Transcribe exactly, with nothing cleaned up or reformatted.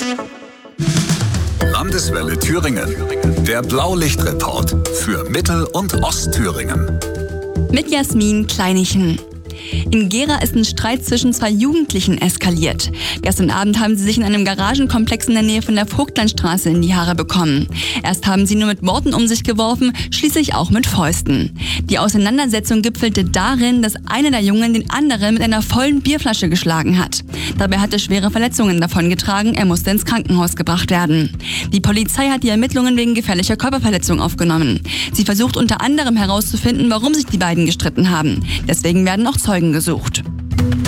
Landeswelle Thüringen. Der Blaulichtreport für Mittel- und Ostthüringen. Mit Jasmin Kleinichen. In Gera ist ein Streit zwischen zwei Jugendlichen eskaliert. Gestern Abend haben sie sich in einem Garagenkomplex in der Nähe von der Vogtlandstraße in die Haare bekommen. Erst haben sie nur mit Worten um sich geworfen, schließlich auch mit Fäusten. Die Auseinandersetzung gipfelte darin, dass einer der Jungen den anderen mit einer vollen Bierflasche geschlagen hat. Dabei hat er schwere Verletzungen davongetragen, er musste ins Krankenhaus gebracht werden. Die Polizei hat die Ermittlungen wegen gefährlicher Körperverletzung aufgenommen. Sie versucht unter anderem herauszufinden, warum sich die beiden gestritten haben. Deswegen werden auch Zeugen gesucht.